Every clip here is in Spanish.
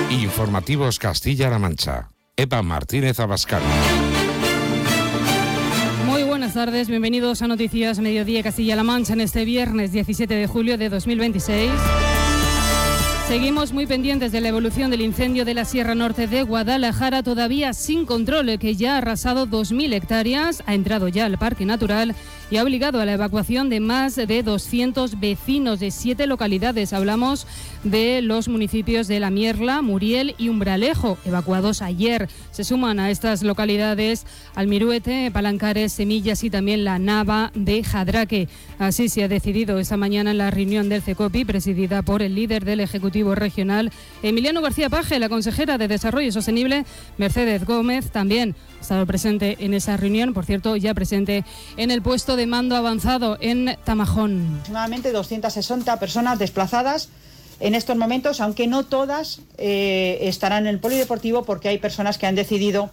Informativos Castilla-La Mancha. Eva Martínez Abascal. Muy buenas tardes, bienvenidos a Noticias Mediodía Castilla-La Mancha en este viernes 17 de julio de 2026. Seguimos muy pendientes de la evolución del incendio de la Sierra Norte de Guadalajara, todavía sin control, que ya ha arrasado 2.000 hectáreas, ha entrado ya al Parque Natural y ha obligado a la evacuación de más de 200 vecinos de 7 localidades. Hablamos de los municipios de La Mierla, Muriel y Umbralejo, evacuados ayer. Se suman a estas localidades Almiruete, Palancares, Semillas y también la Nava de Jadraque. Así se ha decidido esta mañana en la reunión del CECOPI, presidida por el líder del Ejecutivo Regional, Emiliano García Paje. La consejera de Desarrollo Sostenible, Mercedes Gómez, también ha estado presente en esa reunión, por cierto, ya presente en el puesto de mando avanzado en Tamajón. Aproximadamente 260 personas desplazadas en estos momentos, aunque no todas estarán en el polideportivo, porque hay personas que han decidido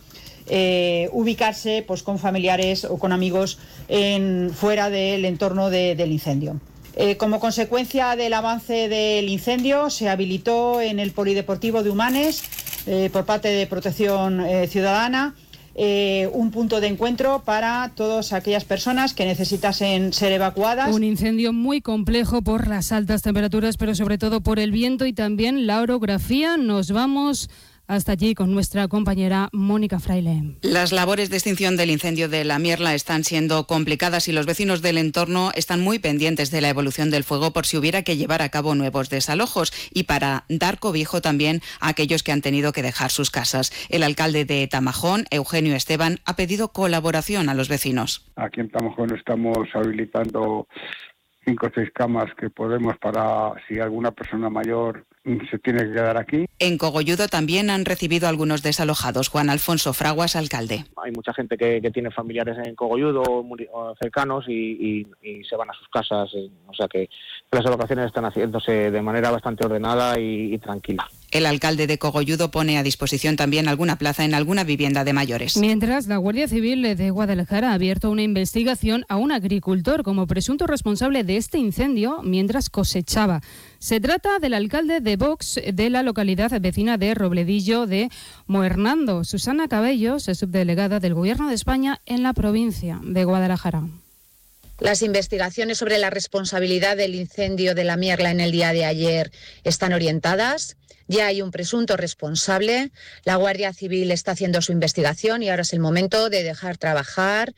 ubicarse pues con familiares o con amigos fuera del entorno del incendio. Como consecuencia del avance del incendio, se habilitó en el polideportivo de Humanes, por parte de Protección Ciudadana, un punto de encuentro para todas aquellas personas que necesitasen ser evacuadas. Un incendio muy complejo por las altas temperaturas, pero sobre todo por el viento y también la orografía. Nos vamos hasta allí con nuestra compañera Mónica Fraile. Las labores de extinción del incendio de La Mierla están siendo complicadas y los vecinos del entorno están muy pendientes de la evolución del fuego por si hubiera que llevar a cabo nuevos desalojos y para dar cobijo también a aquellos que han tenido que dejar sus casas. El alcalde de Tamajón, Eugenio Esteban, ha pedido colaboración a los vecinos. Aquí en Tamajón estamos habilitando 5 o 6 camas que podemos para si alguna persona mayor se tiene que quedar aquí. En Cogolludo también han recibido algunos desalojados. Juan Alfonso Fraguas, alcalde. Hay mucha gente que tiene familiares en Cogolludo o cercanos y se van a sus casas. O sea que las alocaciones están haciéndose de manera bastante ordenada y tranquila. El alcalde de Cogolludo pone a disposición también alguna plaza en alguna vivienda de mayores. Mientras, la Guardia Civil de Guadalajara ha abierto una investigación a un agricultor como presunto responsable de este incendio mientras cosechaba. Se trata del alcalde de Vox de la localidad vecina de Robledillo de Moernando. Susana Cabellos es subdelegada del Gobierno de España en la provincia de Guadalajara. Las investigaciones sobre la responsabilidad del incendio de La Mierla en el día de ayer están orientadas. Ya hay un presunto responsable. La Guardia Civil está haciendo su investigación y ahora es el momento de dejar trabajar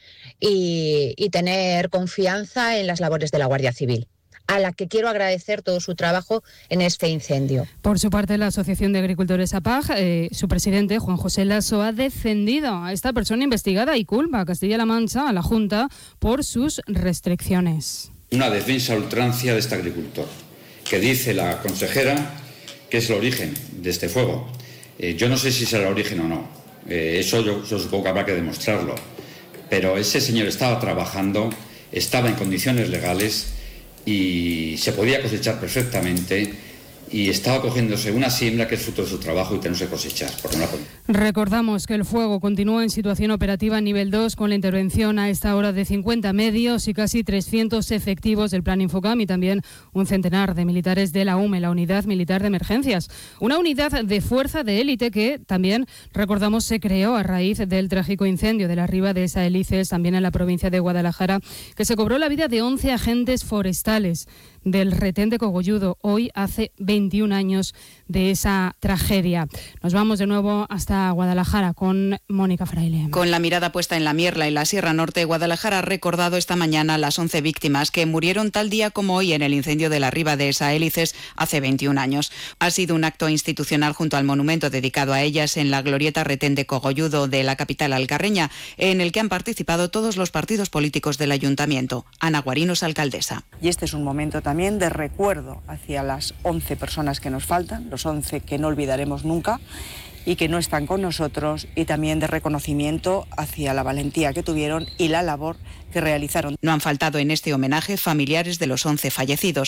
y tener confianza en las labores de la Guardia Civil, a la que quiero agradecer todo su trabajo en este incendio. Por su parte, la Asociación de Agricultores APAG, su presidente, Juan José Lasso, ha defendido a esta persona investigada y culpa a Castilla-La Mancha, a la Junta, por sus restricciones. Una defensa a ultrancia de este agricultor, que dice la consejera que es el origen de este fuego. Yo no sé si será el origen o no, eso yo supongo que habrá que demostrarlo, pero ese señor estaba trabajando, estaba en condiciones legales y se podía cosechar perfectamente y estaba cogiéndose una siembra que es fruto de su trabajo y que no se cosechar. Recordamos que el fuego continúa en situación operativa nivel 2 con la intervención a esta hora de 50 medios y casi 300 efectivos del Plan Infocam y también un centenar de militares de la UME, la Unidad Militar de Emergencias. Una unidad de fuerza de élite que también, recordamos, se creó a raíz del trágico incendio de la Riva de Esa Hélices, también en la provincia de Guadalajara, que se cobró la vida de 11 agentes forestales del retén de Cogolludo, hoy hace 21 años de esa tragedia. Nos vamos de nuevo hasta Guadalajara con Mónica Fraile. Con la mirada puesta en La Mierla y la Sierra Norte, Guadalajara ha recordado esta mañana las 11 víctimas que murieron tal día como hoy en el incendio de la Riva de Esa Hélices hace 21 años. Ha sido un acto institucional junto al monumento dedicado a ellas en la glorieta retén de Cogolludo de la capital alcarreña, en el que han participado todos los partidos políticos del ayuntamiento. Ana Guarinos, alcaldesa. Y este es un momento también de recuerdo hacia las 11 personas que nos faltan, los 11 que no olvidaremos nunca y que no están con nosotros, y también de reconocimiento hacia la valentía que tuvieron y la labor que realizaron. No han faltado en este homenaje familiares de los 11 fallecidos.